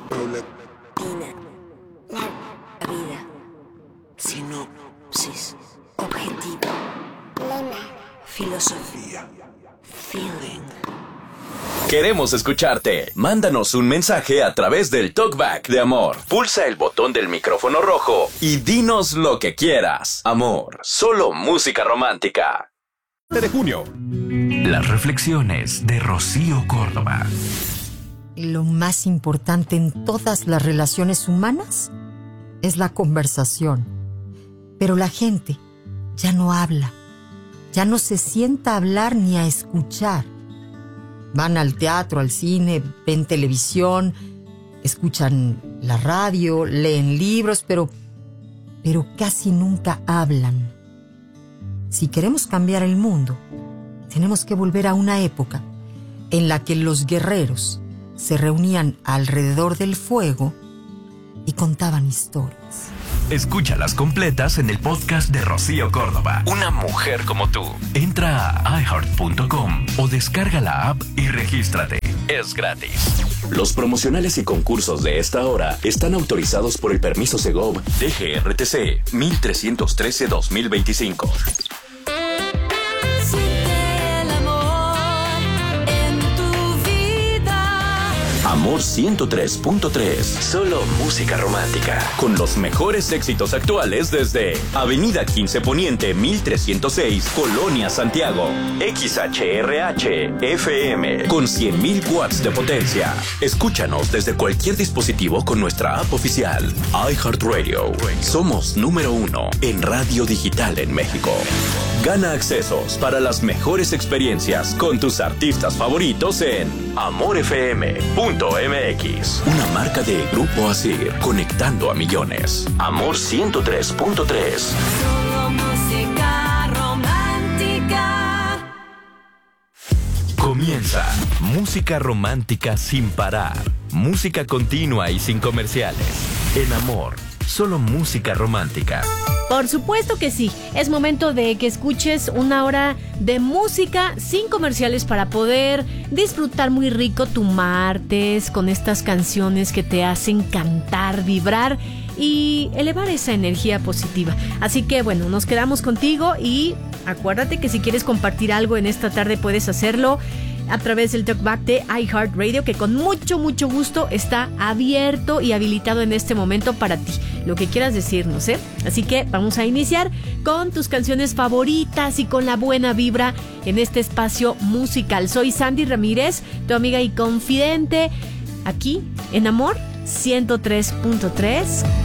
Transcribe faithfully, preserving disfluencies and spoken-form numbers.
Pina. La vida. Sinopsis. Objetivo. Lema. Filosofía. Feeling. Queremos escucharte. Mándanos un mensaje a través del Talkback de Amor. Pulsa el botón del micrófono rojo y dinos lo que quieras. Amor, solo música romántica. De junio. Las reflexiones de Rocío Córdoba. Lo más importante en todas las relaciones humanas es la conversación. Pero la gente ya no habla. Ya no se sienta a hablar ni a escuchar. Van al teatro, al cine, ven televisión, escuchan la radio, leen libros, pero, pero casi nunca hablan. Si queremos cambiar el mundo, tenemos que volver a una época en la que los guerreros se reunían alrededor del fuego y contaban historias. Escúchalas completas en el podcast de Rocío Córdoba. Una mujer como tú. Entra a i heart punto com o descarga la app y regístrate. Es gratis. Los promocionales y concursos de esta hora están autorizados por el permiso Segov D G R T C mil trescientos trece dos mil veinticinco. Amor ciento tres punto tres. Solo música romántica. Con los mejores éxitos actuales desde Avenida quince Poniente mil trescientos seis, Colonia Santiago. X H R H F M con cien mil watts de potencia. Escúchanos desde cualquier dispositivo con nuestra app oficial. iHeartRadio. Somos número uno en radio digital en México. Gana accesos para las mejores experiencias con tus artistas favoritos en amor f m punto m x. Una marca de Grupo Asir, conectando a millones. Amor ciento tres punto tres. Solo música romántica. Comienza Música Romántica sin parar. Música continua y sin comerciales. En Amor, solo música romántica. Por supuesto que sí, es momento de que escuches una hora de música sin comerciales para poder disfrutar muy rico tu martes con estas canciones que te hacen cantar, vibrar y elevar esa energía positiva. Así que bueno, nos quedamos contigo y acuérdate que si quieres compartir algo en esta tarde puedes hacerlo a través del Talkback de iHeartRadio, que con mucho, mucho gusto está abierto y habilitado en este momento para ti. Lo que quieras decirnos, ¿eh? Así que vamos a iniciar con tus canciones favoritas y con la buena vibra en este espacio musical. Soy Sandy Ramírez, tu amiga y confidente, aquí en Amor ciento tres punto tres.